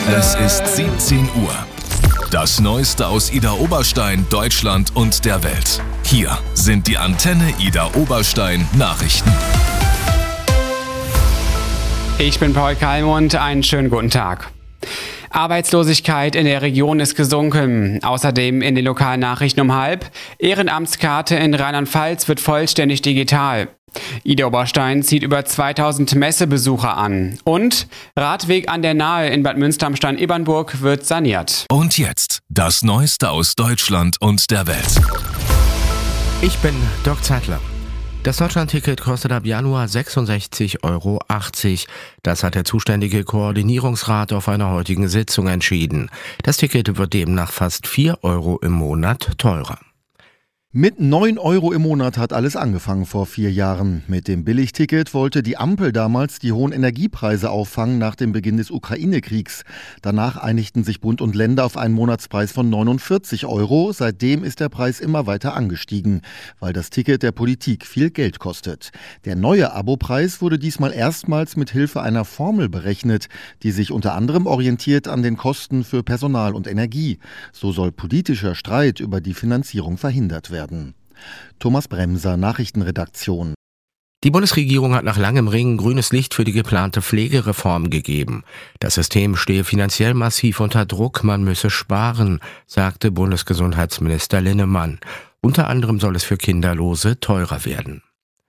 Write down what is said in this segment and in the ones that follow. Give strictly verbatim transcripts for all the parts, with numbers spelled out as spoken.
Es ist siebzehn Uhr. Das Neueste aus Idar Oberstein, Deutschland und der Welt. Hier sind die Antenne Idar Oberstein Nachrichten. Ich bin Paul Kalmund, einen schönen guten Tag. Arbeitslosigkeit in der Region ist gesunken. Außerdem in den lokalen Nachrichten um halb. Ehrenamtskarte in Rheinland-Pfalz wird vollständig digital. Idar Oberstein zieht über zweitausend Messebesucher an. Und Radweg an der Nahe in Bad Münster am Stein-Ebernburg wird saniert. Und jetzt das Neueste aus Deutschland und der Welt. Ich bin Dirk Zeitler. Das Deutschland-Ticket kostet ab Januar sechsundsechzig Euro achtzig. Das hat der zuständige Koordinierungsrat auf einer heutigen Sitzung entschieden. Das Ticket wird demnach fast vier Euro im Monat teurer. Mit neun Euro im Monat hat alles angefangen vor vier Jahren. Mit dem Billigticket wollte die Ampel damals die hohen Energiepreise auffangen nach dem Beginn des Ukraine-Kriegs. Danach einigten sich Bund und Länder auf einen Monatspreis von neunundvierzig Euro. Seitdem ist der Preis immer weiter angestiegen, weil das Ticket der Politik viel Geld kostet. Der neue Abopreis wurde diesmal erstmals mit Hilfe einer Formel berechnet, die sich unter anderem orientiert an den Kosten für Personal und Energie. So soll politischer Streit über die Finanzierung verhindert werden. Thomas Bremser, Nachrichtenredaktion. Die Bundesregierung hat nach langem Ringen grünes Licht für die geplante Pflegereform gegeben. Das System stehe finanziell massiv unter Druck, man müsse sparen, sagte Bundesgesundheitsminister Linnemann. Unter anderem soll es für Kinderlose teurer werden.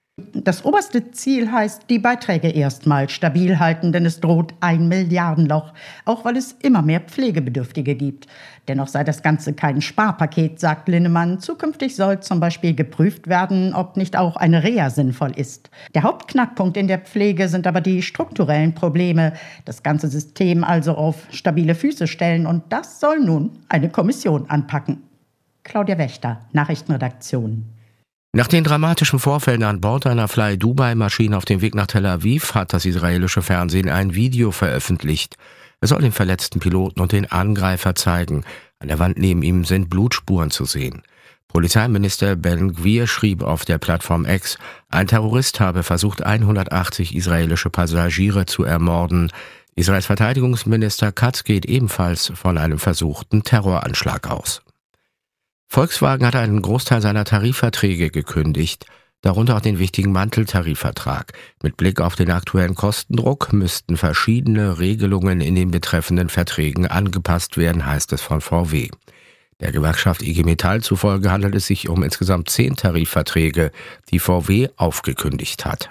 Das oberste Ziel heißt, die Beiträge erstmal stabil halten, denn es droht ein Milliardenloch, auch weil es immer mehr Pflegebedürftige gibt. Dennoch sei das Ganze kein Sparpaket, sagt Linnemann. Zukünftig soll zum Beispiel geprüft werden, ob nicht auch eine Reha sinnvoll ist. Der Hauptknackpunkt in der Pflege sind aber die strukturellen Probleme. Das ganze System also auf stabile Füße stellen, und das soll nun eine Kommission anpacken. Claudia Wächter, Nachrichtenredaktion. Nach den dramatischen Vorfällen an Bord einer Fly-Dubai-Maschine auf dem Weg nach Tel Aviv hat das israelische Fernsehen ein Video veröffentlicht. Es soll den verletzten Piloten und den Angreifer zeigen. An der Wand neben ihm sind Blutspuren zu sehen. Polizeiminister Ben Gvir schrieb auf der Plattform X, ein Terrorist habe versucht, hundertachtzig israelische Passagiere zu ermorden. Israels Verteidigungsminister Katz geht ebenfalls von einem versuchten Terroranschlag aus. Volkswagen hat einen Großteil seiner Tarifverträge gekündigt, darunter auch den wichtigen Manteltarifvertrag. Mit Blick auf den aktuellen Kostendruck müssten verschiedene Regelungen in den betreffenden Verträgen angepasst werden, heißt es von V W. Der Gewerkschaft I G Metall zufolge handelt es sich um insgesamt zehn Tarifverträge, die V W aufgekündigt hat.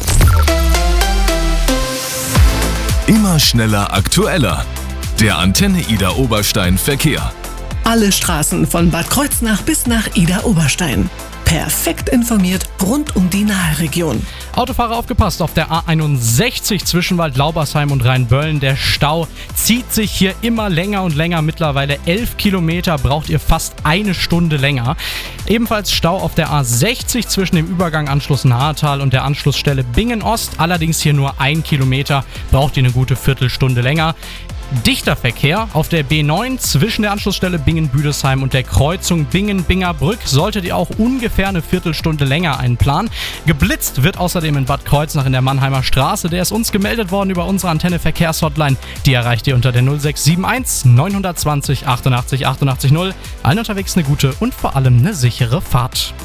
Immer schneller, aktueller. Der Antenne Idar Oberstein Verkehr. Alle Straßen von Bad Kreuznach bis nach Idar Oberstein. Perfekt informiert rund um die Naheregion. Autofahrer aufgepasst auf der A einundsechzig zwischen Waldlaubersheim und Rheinböllen. Der Stau zieht sich hier immer länger und länger. Mittlerweile elf Kilometer, braucht ihr fast eine Stunde länger. Ebenfalls Stau auf der A sechzig zwischen dem Übergang Anschluss Nahetal und der Anschlussstelle Bingen-Ost. Allerdings hier nur ein Kilometer, braucht ihr eine gute Viertelstunde länger. Dichter Verkehr auf der B neun zwischen der Anschlussstelle Bingen-Büdesheim und der Kreuzung Bingen-Bingerbrück. Solltet ihr auch ungefähr eine Viertelstunde länger einplanen. Geblitzt wird außerdem in Bad Kreuznach in der Mannheimer Straße. Der ist uns gemeldet worden über unsere Antenne-Verkehrshotline. Die erreicht ihr unter der null sechs sieben eins neun zwei null achtundachtzig achtundachtzig null. Allen unterwegs eine gute und vor allem eine sichere Fahrt.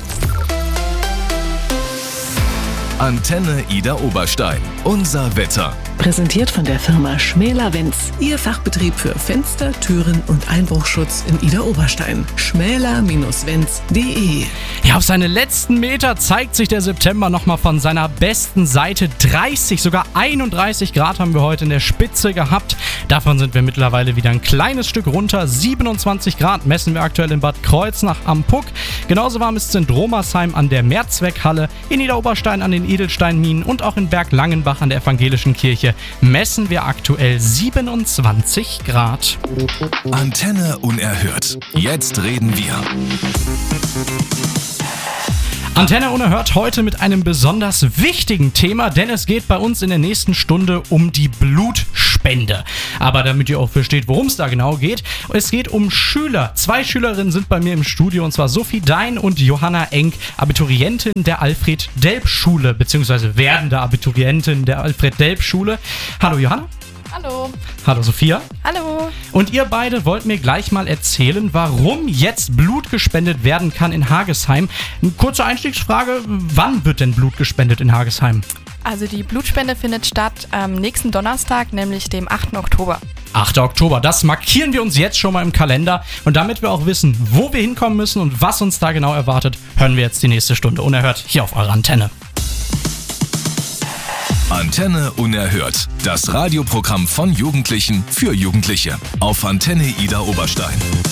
Antenne Idar Oberstein. Unser Wetter. Präsentiert von der Firma Schmäler-Wenz. Ihr Fachbetrieb für Fenster, Türen und Einbruchschutz in Idar Oberstein. schmäler Bindestrich wenz punkt de. Ja, auf seine letzten Meter zeigt sich der September nochmal von seiner besten Seite. dreißig, sogar einunddreißig Grad haben wir heute in der Spitze gehabt. Davon sind wir mittlerweile wieder ein kleines Stück runter. siebenundzwanzig Grad messen wir aktuell in Bad Kreuznach am Puck. Genauso warm ist es in Dromersheim an der Mehrzweckhalle, in Idar Oberstein an den Edelsteinminen und auch in Berglangenbach an der Evangelischen Kirche messen wir aktuell siebenundzwanzig Grad. Antenne unerhört. Jetzt reden wir. Antenne unerhört heute mit einem besonders wichtigen Thema, denn es geht bei uns in der nächsten Stunde um die Blutspende. Aber damit ihr auch versteht, worum es da genau geht, es geht um Schüler. Zwei Schülerinnen sind bei mir im Studio, und zwar Sophie Dein und Johanna Enk, Abiturientin der Alfred-Delp-Schule, beziehungsweise werdende Abiturientin der Alfred-Delp-Schule. Hallo Johanna. Hallo. Hallo Sophia. Hallo. Und ihr beide wollt mir gleich mal erzählen, warum jetzt Blut gespendet werden kann in Hagesheim. Eine kurze Einstiegsfrage, wann wird denn Blut gespendet in Hagesheim? Also die Blutspende findet statt am nächsten Donnerstag, nämlich dem achten Oktober. achter Oktober, das markieren wir uns jetzt schon mal im Kalender. Und damit wir auch wissen, wo wir hinkommen müssen und was uns da genau erwartet, hören wir jetzt die nächste Stunde Unerhört hier auf eurer Antenne. Antenne Unerhört, das Radioprogramm von Jugendlichen für Jugendliche auf Antenne Ida Oberstein.